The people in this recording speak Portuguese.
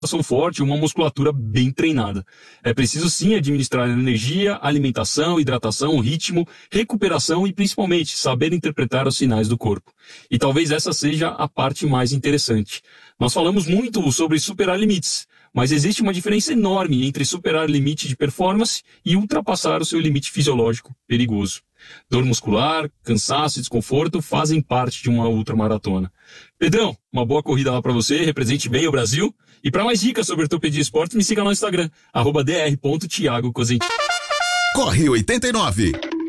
forte e uma musculatura bem treinada. É preciso sim administrar energia, alimentação, hidratação, ritmo, recuperação e principalmente saber interpretar os sinais do corpo. E talvez essa seja a parte mais interessante. Nós falamos muito sobre superar limites, mas existe uma diferença enorme entre superar limite de performance e ultrapassar o seu limite fisiológico perigoso. Dor muscular, cansaço e desconforto fazem parte de uma ultramaratona. Pedrão, uma boa corrida lá para você, represente bem o Brasil. E para mais dicas sobre ortopedia e esporte, me siga no Instagram, @dr.thiago Cosentino. Corre 89.